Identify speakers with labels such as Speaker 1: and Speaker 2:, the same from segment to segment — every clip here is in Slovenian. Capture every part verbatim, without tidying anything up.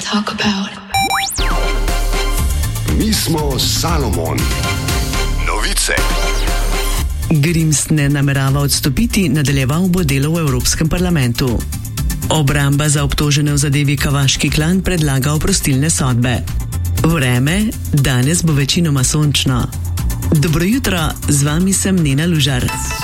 Speaker 1: talk about.
Speaker 2: Mi smo Salomon. Novice.
Speaker 3: Grims ne namerava odstopiti, nadaljeval bo delo v Evropskem parlamentu. Obramba za obtožene v zadevi Kavaški klan predlaga oprostilne sodbe. Vreme, danes bo večinoma sončno. Dobro jutro, z vami sem Nena Lužar.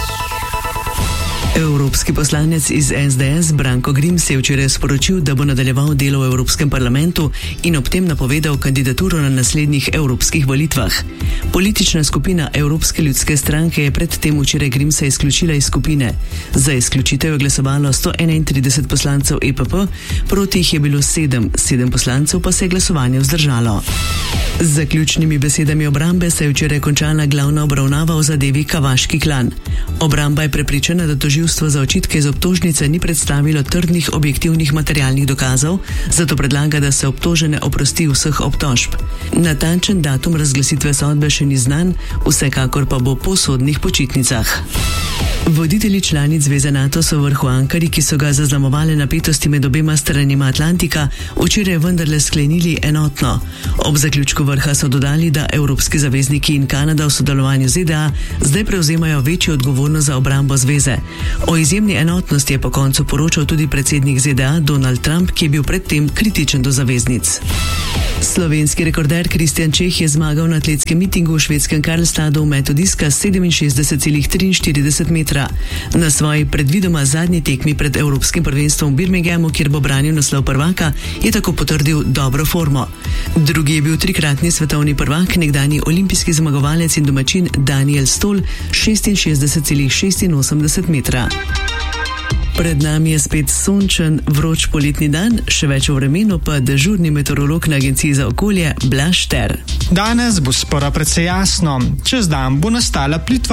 Speaker 3: Evropski poslanec iz es de es Branko Grims je včeraj sporočil, da bo nadaljeval delo v Evropskem parlamentu in ob tem napovedal kandidaturo na naslednjih evropskih volitvah. Politična skupina Evropske ljudske stranke je predtem včeraj Grimsa izključila iz skupine. Za izključitev je glasovalo sto enaintrideset poslancev E P P, proti jih je bilo sedem, sedem poslancev pa se je glasovanje vzdržalo. Z zaključnimi besedami obrambe se je včeraj končala glavna obravnava o zadevi Kavaški klan. Obramba je prepričana, da tožilstvo za očitke iz obtožnice ni predstavilo trdnih objektivnih materialnih dokazov, zato predlaga, da se obtožene oprosti vseh obtožb. Natančen datum razglasitve sodbe še ni znan, vsekakor pa bo po sodnih počitnicah. Voditelji članic Zveze NATO so v vrhu Ankari, ki so ga zaznamovale napetosti med obema stranima Atlantika, včeraj vendarle sklenili enotno. Ob zaključku vrha so dodali, da evropski zavezniki in Kanada v sodelovanju z Z D A zdaj prevzemajo večjo odgovornost za obrambo zveze. O izjemni enotnosti je po koncu poročal tudi predsednik Z D A Donald Trump, ki je bil predtem kritičen do zaveznic. Slovenski rekorder Kristjan Čeh je zmagal na atletskem mitingu v švedskem Karlstadu v metu diska sedeminšestdeset celih triinštirideset metra. Na svoji predvidoma zadnji tekmi pred Evropskim prvenstvom v Birminghamu, kjer bo branil naslov prvaka, je tako potrdil dobro formo. Drugi je bil trikratni svetovni prvak, nekdanji olimpijski zmagovalec in domačin Daniel Stoll, šestinšestdeset celih šestinosemdeset metra. Pred nami je spet sončen, vroč poletni dan, še več o vremenu pa dežurni meteorolog na Agenciji za okolje Blaž Šter.
Speaker 4: Danes bo spora precej jasno. Čez dan bo nastala plitva